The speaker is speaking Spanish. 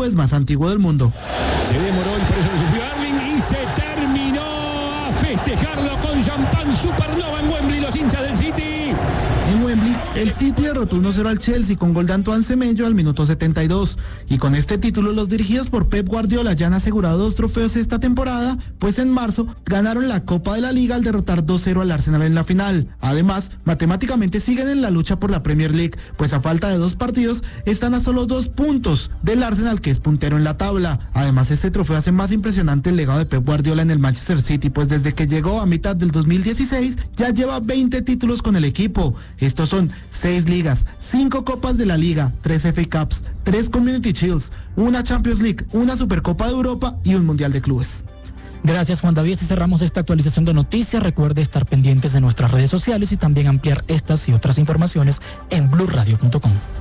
clubes más antiguo del mundo. Se demoró y por eso lo sufrió Erling y se terminó. A festejarlo con champán supernova en Wembley, los hinchas del City. En Wembley, el City derrotó 1-0 al Chelsea con gol de Antoine Semenyo al minuto 72. Y con este título, los dirigidos por Pep Guardiola ya han asegurado 2 trofeos esta temporada, pues en marzo ganaron la Copa de la Liga al derrotar 2-0 al Arsenal en la final. Además, matemáticamente siguen en la lucha por la Premier League, pues a falta de 2 partidos, están a solo 2 puntos del Arsenal, que es puntero en la tabla. Además, este trofeo hace más impresionante el legado de Pep Guardiola en el Manchester City, pues desde que llegó a mitad del 2016, ya lleva 20 títulos con el equipo. Estos son 6 ligas, 5 copas de la liga, 3 FA Cups, 3 Community Shields, una Champions League, una Supercopa de Europa y un Mundial de Clubes. Gracias, Juan David. Así cerramos esta actualización de noticias. Recuerde estar pendientes de nuestras redes sociales y también ampliar estas y otras informaciones en blurradio.com.